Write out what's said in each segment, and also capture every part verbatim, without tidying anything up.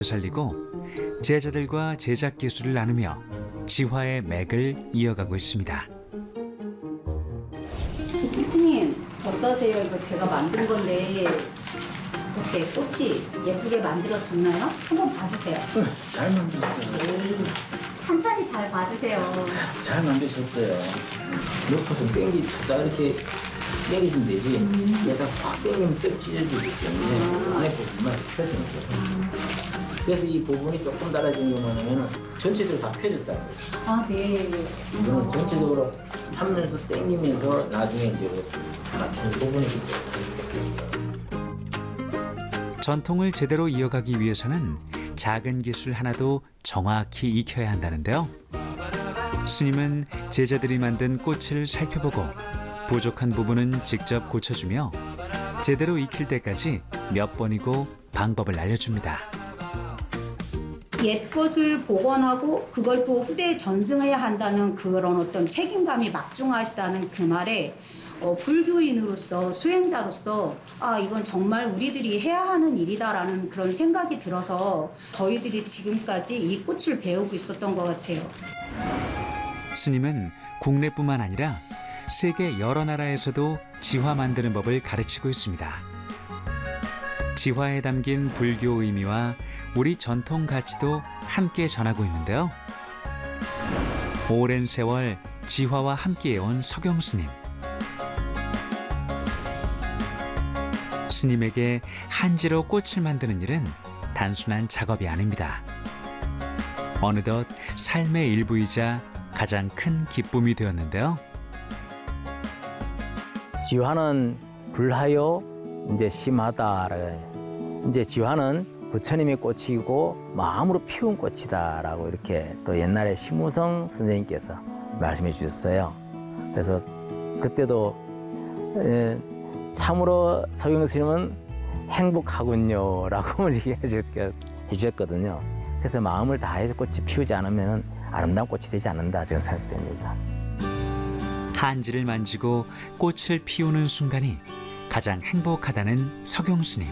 살리고 제자들과 제작 기술을 나누며 지화의 맥을 이어가고 있습니다. 스님 어떠세요? 이거 제가 만든 건데 어떻게 꽃이 예쁘게 만들어졌나요? 한번 봐주세요. 잘 만들었어요. 에이, 천천히 잘 봐주세요. 잘 만드셨어요. 넣고서 땡기, 자 이렇게 땡기면 되지. 음. 얘가 확 땡기면 또 찢어지기 때문에 음. 안에 부분만 펴지는 거예요. 음. 그래서 이 부분이 조금 달라진 거 뭐냐면 전체적으로 다 펴졌다는 거죠. 아, 네. 이거는 전체적으로 하면서 땡기면서 나중에 이제 맞추는 부분이기 때문에. 전통을 제대로 이어가기 위해서는 작은 기술 하나도 정확히 익혀야 한다는데요. 스님은 제자들이 만든 꽃을 살펴보고 부족한 부분은 직접 고쳐주며 제대로 익힐 때까지 몇 번이고 방법을 알려줍니다. 옛 것을 복원하고 그걸 또 후대에 전승해야 한다는 그런 어떤 책임감이 막중하시다는 그 말에 어, 불교인으로서 수행자로서 아 이건 정말 우리들이 해야 하는 일이다라는 그런 생각이 들어서 저희들이 지금까지 이 꽃을 배우고 있었던 것 같아요. 스님은 국내뿐만 아니라 세계 여러 나라에서도 지화 만드는 법을 가르치고 있습니다. 지화에 담긴 불교 의미와 우리 전통 가치도 함께 전하고 있는데요. 오랜 세월 지화와 함께해온 서경 스님. 스님에게 한지로 꽃을 만드는 일은 단순한 작업이 아닙니다. 어느덧 삶의 일부이자 가장 큰 기쁨이 되었는데요. 지화는 불하여 이제 심하다. 이제 지화는 부처님의 꽃이고 마음으로 피운 꽃이다라고 이렇게 또 옛날에 심우성 선생님께서 말씀해 주셨어요. 그래서 그때도 에, 참으로 서경 스님은 행복하군요라고 얘기해 주셨거든요. 그래서 마음을 다해서 꽃이 피우지 않으면 아름다운 꽃이 되지 않는다 저는 생각됩니다. 한지를 만지고 꽃을 피우는 순간이 가장 행복하다는 서경 스님.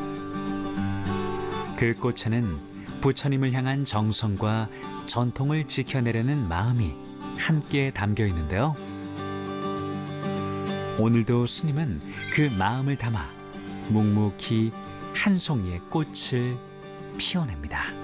그 꽃에는 부처님을 향한 정성과 전통을 지켜내려는 마음이 함께 담겨 있는데요. 오늘도 스님은 그 마음을 담아 묵묵히 한 송이의 꽃을 피워냅니다.